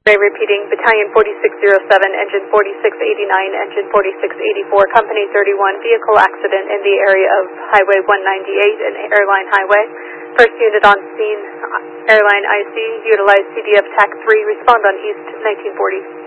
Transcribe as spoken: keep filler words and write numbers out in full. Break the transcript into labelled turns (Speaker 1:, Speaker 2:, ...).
Speaker 1: Ray repeating, Battalion forty-six oh seven, Engine forty-six eighty-nine, Engine forty-six eighty-four, Company thirty-one, vehicle accident in the area of Highway one ninety-eight and Airline Highway. First unit on scene, Airline I C, utilize C D F TAC three, respond on East nineteen forty.